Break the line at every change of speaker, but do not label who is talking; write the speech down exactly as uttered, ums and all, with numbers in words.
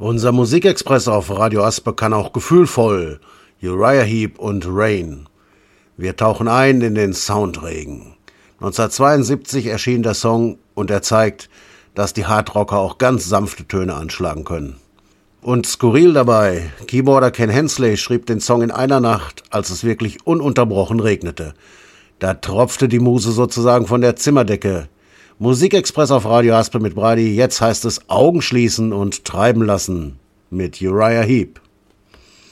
Unser Musikexpress auf Radio Aspe kann auch gefühlvoll. Uriah Heep und Rain. Wir tauchen ein in den Soundregen. neunzehnhundertzweiundsiebzig erschien der Song und er zeigt, dass die Hardrocker auch ganz sanfte Töne anschlagen können. Und skurril dabei, Keyboarder Ken Hensley schrieb den Song in einer Nacht, als es wirklich ununterbrochen regnete. Da tropfte die Muse sozusagen von der Zimmerdecke. Musikexpress auf Radio Aspe mit Brady, jetzt heißt es Augen schließen und treiben lassen mit Uriah Heep.